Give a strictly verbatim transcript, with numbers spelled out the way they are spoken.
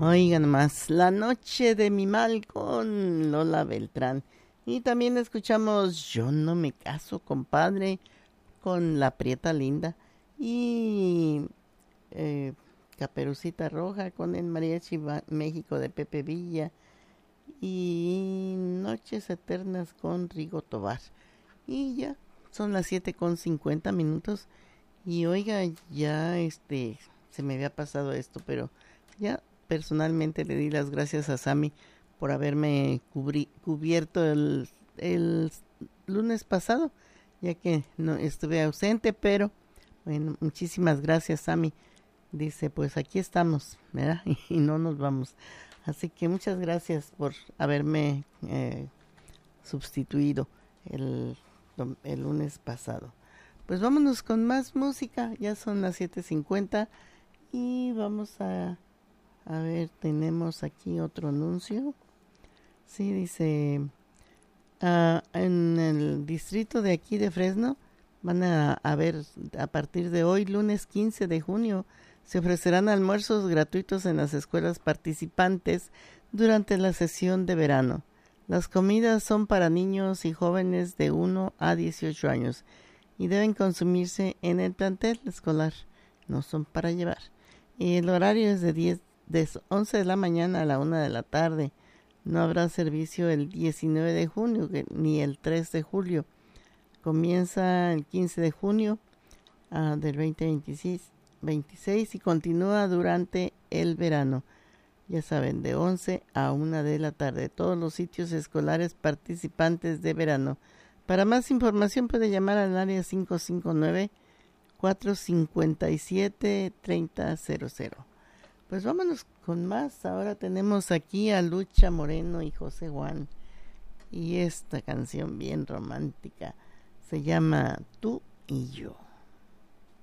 Oigan más, La noche de mi mal con Lola Beltrán. Y también escuchamos Yo no me caso, compadre, con La Prieta Linda. Y eh, Caperucita Roja con el Mariachi México de Pepe Villa. Y Noches Eternas con Rigo Tobar. Y ya, son las siete con cincuenta minutos. Y oiga, ya este, se me había pasado esto, pero ya personalmente le di las gracias a Sammy por haberme cubri- cubierto el, el lunes pasado, ya que no estuve ausente, pero bueno, muchísimas gracias, Sammy. Dice, pues aquí estamos, ¿verdad? Y no nos vamos. Así que muchas gracias por haberme eh, sustituido el, el lunes pasado. Pues vámonos con más música, ya son las siete cincuenta y vamos a, a ver, tenemos aquí otro anuncio. Sí, dice, uh, en el distrito de aquí de Fresno van a, a ver, a partir de hoy, lunes quince de junio, se ofrecerán almuerzos gratuitos en las escuelas participantes durante la sesión de verano. Las comidas son para niños y jóvenes de uno a dieciocho años y deben consumirse en el plantel escolar, no son para llevar. Y el horario es de, diez, de once de la mañana a la una de la tarde. No habrá servicio el diecinueve de junio ni el tres de julio. Comienza el quince de junio uh, del veinte veintiséis y continúa durante el verano. Ya saben, de once a una de la tarde. Todos los sitios escolares participantes de verano. Para más información puede llamar al área cinco cinco nueve, cuatro cinco siete, tres cero cero cero. Pues vámonos con más. Ahora tenemos aquí a Lucha Moreno y José Juan. Y esta canción bien romántica se llama Tú y Yo.